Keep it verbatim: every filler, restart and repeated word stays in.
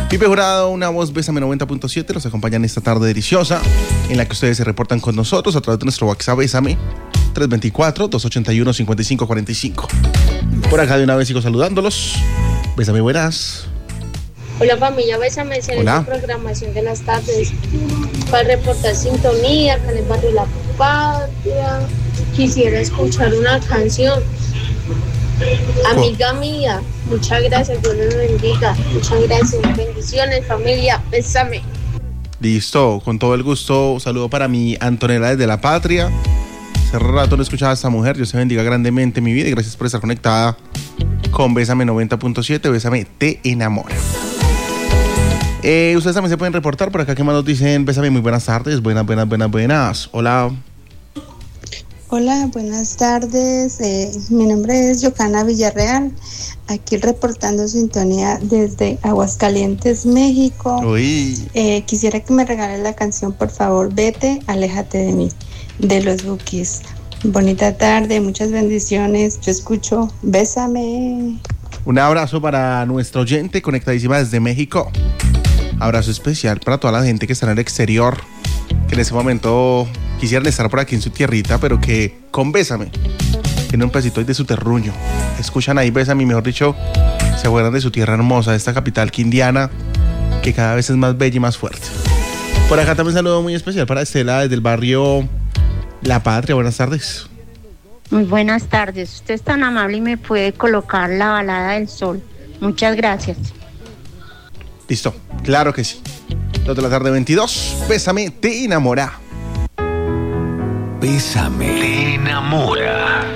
Pipe Jurado, una voz Bésame noventa punto siete, los acompañan esta tarde deliciosa en la que ustedes se reportan con nosotros a través de nuestro WhatsApp Bésame tres dos cuatro, dos ocho uno, cinco cinco cuatro cinco. Por acá de una vez sigo saludándolos. Bésame, buenas. Hola familia, Bésame, en la programación de las tardes para reportar sintonía acá en el barrio La Patria. Quisiera escuchar una canción. Amiga mía, muchas gracias, Dios les bendiga. Muchas gracias, bendiciones familia, Bésame. Listo, con todo el gusto. Un saludo para mi Antonella desde La Patria. Hace rato no escuchaba a esta mujer. Dios se bendiga grandemente mi vida y gracias por estar conectada con Bésame noventa punto siete. Bésame te enamora. Eh, ustedes también se pueden reportar por acá que más nos dicen. Bésame, muy buenas tardes. Buenas, buenas, buenas, buenas. Hola. Hola, buenas tardes. Eh, mi nombre es Yocana Villarreal. Aquí reportando sintonía desde Aguascalientes, México. Uy. Eh, quisiera que me regalen la canción, por favor. Vete, aléjate de mí, de los Bukis. Bonita tarde, muchas bendiciones. Yo escucho Bésame. Un abrazo para nuestra oyente conectadísima desde México. Abrazo especial para toda la gente que está en el exterior, que en ese momento quisieran estar por aquí en su tierrita, pero que con Bésame tiene un pedacito ahí de su terruño. Escuchan ahí Bésame, mejor dicho, se acuerdan de su tierra hermosa, de esta capital quindiana, que cada vez es más bella y más fuerte. Por acá también un saludo muy especial para Estela desde el barrio La Patria. Buenas tardes. Muy buenas tardes. Usted es tan amable y me puede colocar la balada del sol. Muchas gracias. Listo, claro que sí. dos de la tarde, veintidós. Bésame te enamora. Bésame te enamora.